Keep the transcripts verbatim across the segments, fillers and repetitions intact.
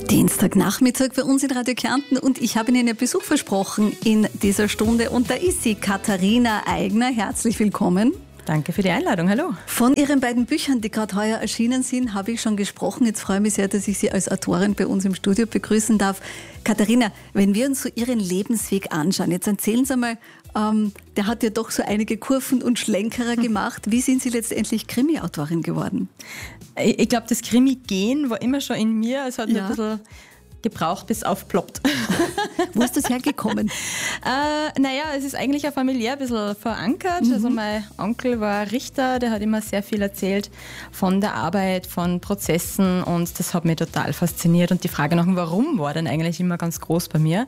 Dienstagnachmittag bei uns in Radio Kärnten und ich habe Ihnen ja Besuch versprochen in dieser Stunde und da ist sie, Katharina Eigner. Herzlich willkommen. Danke für die Einladung, hallo. Von Ihren beiden Büchern, die gerade heuer erschienen sind, habe ich schon gesprochen. Jetzt freue ich mich sehr, dass ich Sie als Autorin bei uns im Studio begrüßen darf. Katharina, wenn wir uns so Ihren Lebensweg anschauen, jetzt erzählen Sie mal, ähm, der hat ja doch so einige Kurven und Schlenkerer gemacht. Wie sind Sie letztendlich Krimi-Autorin geworden? Ich, ich glaube, das Krimi-Gen war immer schon in mir. Es hat Ja. nur ein bisschen gebraucht, bis es aufploppt. Wo ist das hergekommen? äh, naja, es ist eigentlich auch familiär ein bisschen verankert. Mhm. Also mein Onkel war Richter, der hat immer sehr viel erzählt von der Arbeit, von Prozessen und das hat mich total fasziniert. Und die Frage nach dem Warum war dann eigentlich immer ganz groß bei mir.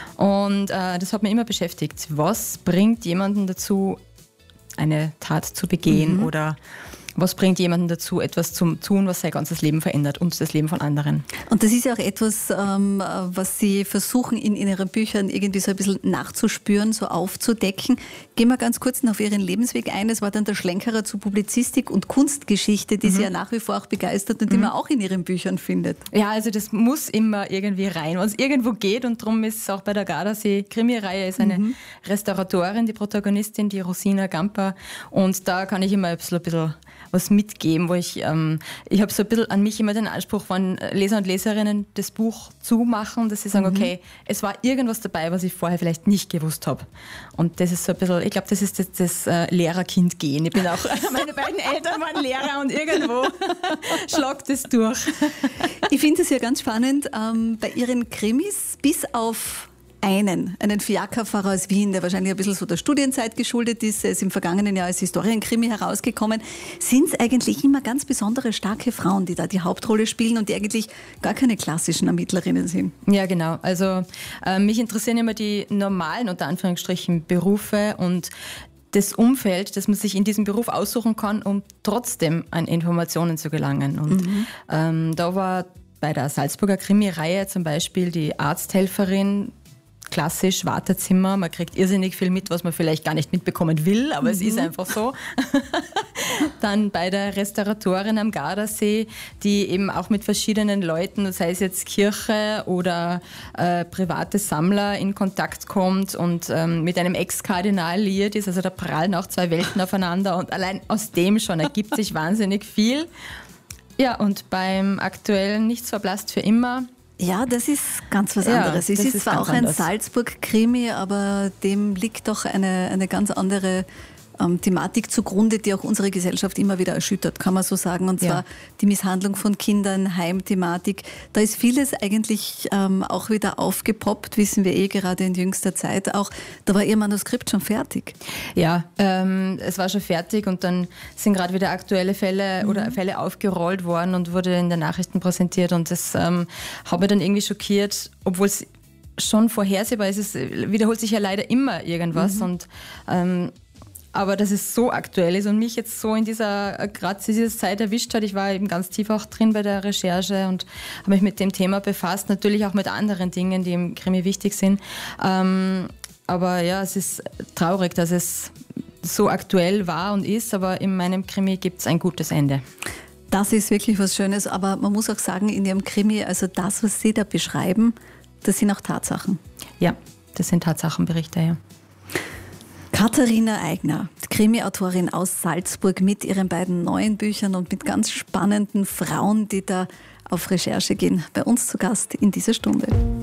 Und äh, das hat mich immer beschäftigt. Was bringt jemanden dazu, eine Tat zu begehen Mhm. oder was bringt jemanden dazu, etwas zu tun, was sein ganzes Leben verändert und das Leben von anderen? Und das ist ja auch etwas, ähm, was Sie versuchen in, in Ihren Büchern irgendwie so ein bisschen nachzuspüren, so aufzudecken. Gehen wir ganz kurz noch auf Ihren Lebensweg ein. Das war dann der Schlenkerer zu Publizistik und Kunstgeschichte, die mhm. Sie ja nach wie vor auch begeistert und die mhm. man auch in Ihren Büchern findet. Ja, also das muss immer irgendwie rein, wenn es irgendwo geht und darum ist es auch bei der Gardasee-Krimi-Reihe ist eine mhm. Restauratorin, die Protagonistin, die Rosina Gamper und da kann ich immer ein bisschen, ein bisschen was mitgeben, wo ich, ähm, ich habe so ein bisschen an mich immer den Anspruch, wenn Leser und Leserinnen das Buch zumachen, dass sie sagen, mhm. okay, es war irgendwas dabei, was ich vorher vielleicht nicht gewusst habe. Und das ist so ein bisschen, ich glaube, das ist das, das äh, Lehrer-Kind-Gehen. Ich bin auch, meine beiden Eltern waren Lehrer und irgendwo schlagt es durch. Ich finde es ja ganz spannend, ähm, bei Ihren Krimis bis auf einen, einen Fiakerfahrer aus Wien, der wahrscheinlich ein bisschen so der Studienzeit geschuldet ist, er ist im vergangenen Jahr als Historienkrimi herausgekommen, sind es eigentlich immer ganz besondere starke Frauen, die da die Hauptrolle spielen und die eigentlich gar keine klassischen Ermittlerinnen sind. Ja, genau. Also äh, mich interessieren immer die normalen, unter Anführungsstrichen, Berufe und das Umfeld, das man sich in diesem Beruf aussuchen kann, um trotzdem an Informationen zu gelangen. Und mhm. ähm, da war bei der Salzburger Krimi-Reihe zum Beispiel die Arzthelferin, klassisch Wartezimmer, man kriegt irrsinnig viel mit, was man vielleicht gar nicht mitbekommen will, aber mhm. es ist einfach so. Dann bei der Restauratorin am Gardasee, die eben auch mit verschiedenen Leuten, sei es jetzt Kirche oder äh, private Sammler in Kontakt kommt und ähm, mit einem Ex-Kardinal liiert ist, also da prallen auch zwei Welten aufeinander und allein aus dem schon ergibt sich wahnsinnig viel. Ja, und beim aktuellen Nichts verblasst für immer. Ja, das ist ganz was anderes. Ja, es ist, ist zwar auch ein anders. Salzburg-Krimi, aber dem liegt doch eine, eine ganz andere ähm, Thematik zugrunde, die auch unsere Gesellschaft immer wieder erschüttert, kann man so sagen. Und zwar ja. die Misshandlung von Kindern, Heimthematik. Da ist vieles eigentlich ähm, auch wieder aufgepoppt, wissen wir eh gerade in jüngster Zeit auch. Da war Ihr Manuskript schon fertig. Ja, ähm, es war schon fertig und dann sind gerade wieder aktuelle Fälle mhm. oder Fälle aufgerollt worden und wurde in den Nachrichten präsentiert und das ähm, hat mich dann irgendwie schockiert, obwohl es schon vorhersehbar ist. Es wiederholt sich ja leider immer irgendwas mhm. und ähm, aber dass es so aktuell ist und mich jetzt so in dieser, gerade zu dieser Zeit erwischt hat, ich war eben ganz tief auch drin bei der Recherche und habe mich mit dem Thema befasst, natürlich auch mit anderen Dingen, die im Krimi wichtig sind. Ähm, aber ja, es ist traurig, dass es so aktuell war und ist, aber in meinem Krimi gibt es ein gutes Ende. Das ist wirklich was Schönes, aber man muss auch sagen, in Ihrem Krimi, also das, was Sie da beschreiben, das sind auch Tatsachen. Ja, das sind Tatsachenberichte, ja. Katharina Eigner, Krimi-Autorin aus Salzburg mit ihren beiden neuen Büchern und mit ganz spannenden Frauen, die da auf Recherche gehen. Bei uns zu Gast in dieser Stunde.